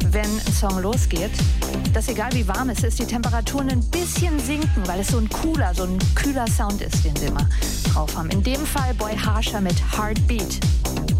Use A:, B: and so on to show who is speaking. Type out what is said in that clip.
A: wenn ein Song losgeht, dass egal wie warm es ist, die Temperaturen ein bisschen sinken, weil es so ein kühler Sound ist, den sie immer drauf haben. In dem Fall Boy Harsher mit Heartbeat.